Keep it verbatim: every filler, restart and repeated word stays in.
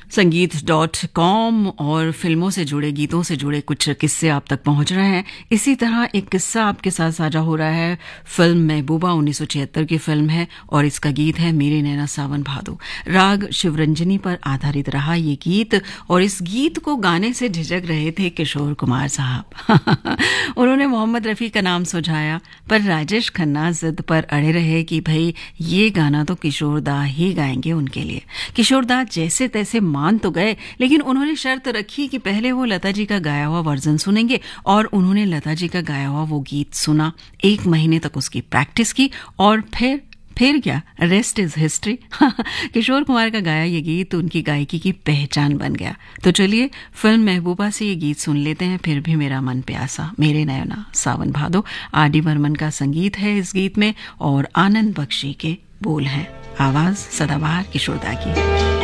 संगीत dot com और फिल्मों से जुड़े गीतों से जुड़े कुछ किस्से आप तक पहुंच रहे हैं। इसी तरह एक किस्सा आपके साथ साझा हो रहा है। फिल्म महबूबा उन्नीस सौ छिहत्तर की फिल्म है और इसका गीत है मेरे नैना सावन भादो। राग शिवरंजनी पर आधारित रहा ये गीत और इस गीत को गाने से झिझक रहे थे किशोर कुमार साहब। उन्होंने मोहम्मद रफ़ी का नाम सुझाया पर राजेश खन्ना जिद पर अड़े रहे कि भाई ये गाना तो किशोर दा ही गाएंगे उनके लिए। किशोर दा जैसे तैसे मान तो गए, लेकिन उन्होंने शर्त रखी कि पहले वो लता जी का गाया हुआ वर्जन सुनेंगे और उन्होंने लता जी का गाया हुआ वो गीत सुना। एक महीने तक उसकी प्रैक्टिस की और फिर फिर क्या, rest is history. Kishore Kumar का गाया ये गीत उनकी गायकी की पहचान बन गया। तो चलिए फिल्म महबूबा से ये गीत सुन लेते हैं, फिर भी मेरा मन प्यासा, मेरे नैना सावन भादो। आर डी बर्मन का संगीत है इस गीत में और आनंद बख्शी के बोल हैं। आवाज सदाबहार किशोर दा की।